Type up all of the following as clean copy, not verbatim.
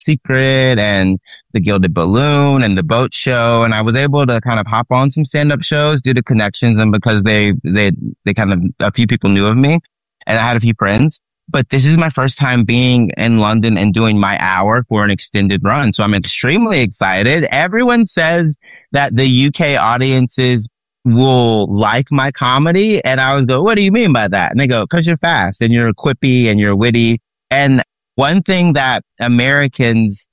Secret and the Gilded Balloon and the Boat Show. And I was able to kind of hop on some stand-up shows due to connections and because they kind of, a few people knew of me and I had a few friends. But this is my first time being in London and doing my hour for an extended run. So I'm extremely excited. Everyone says that the UK audiences will like my comedy. And I was go, what do you mean by that? And they go, because you're fast and you're quippy and you're witty. And one thing that Americans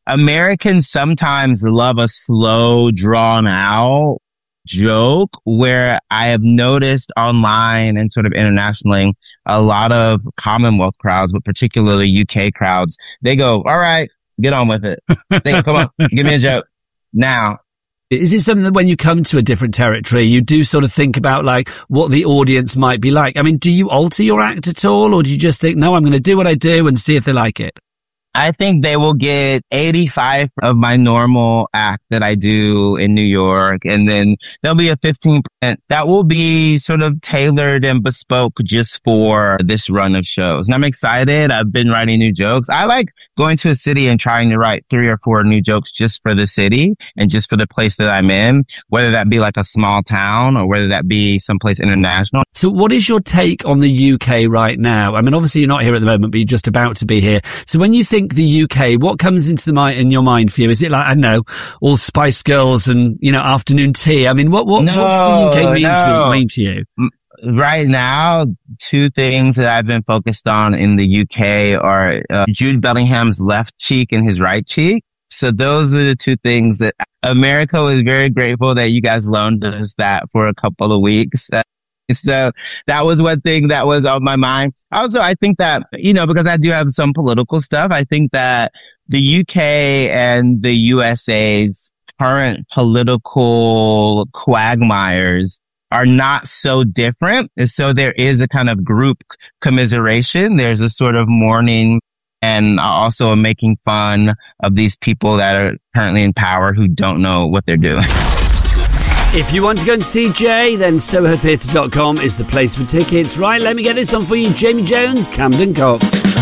sometimes love a slow, drawn out joke, where I have noticed online and sort of internationally, a lot of Commonwealth crowds, but particularly UK crowds, they go, all right, get on with it. Come on, give me a joke now. Is it something that when you come to a different territory, you do sort of think about like what the audience might be like? I mean, do you alter your act at all, or do you just think, no, I'm going to do what I do and see if they like it? I think they will get 85 of my normal act that I do in New York. And then there'll be a 15% that will be sort of tailored and bespoke just for this run of shows. And I'm excited. I've been writing new jokes. I like going to a city and trying to write 3 or 4 new jokes just for the city and just for the place that I'm in, whether that be like a small town or whether that be someplace international. So what is your take on the UK right now? I mean, obviously you're not here at the moment, but you're just about to be here. So when you think the UK, what comes into in your mind for you? Is it like, I don't know, all Spice Girls and, you know, afternoon tea? I mean, what's the UK mean to you? Right now, 2 things that I've been focused on in the UK are Jude Bellingham's left cheek and his right cheek. So those are the 2 things that America was very grateful that you guys loaned us that for a couple of weeks. So that was one thing that was on my mind. Also, I think that, you know, because I do have some political stuff, I think that the UK and the USA's current political quagmires are not so different. And so there is a kind of group commiseration. There's a sort of mourning and also making fun of these people that are currently in power who don't know what they're doing. If you want to go and see Jay, then SohoTheatre.com is the place for tickets. Right, let me get this on for you. Jamie Jones, Camden Cox.